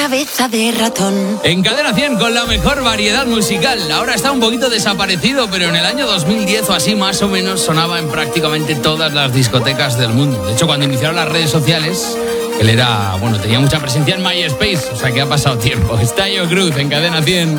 cabeza de ratón. En Cadena 100 con la mejor variedad musical. Ahora está un poquito desaparecido, pero en el año 2010 o así más o menos sonaba en prácticamente todas las discotecas del mundo. De hecho, cuando iniciaron las redes sociales, él tenía mucha presencia en MySpace, o sea que ha pasado tiempo. Está Yo Cruz en Cadena 100.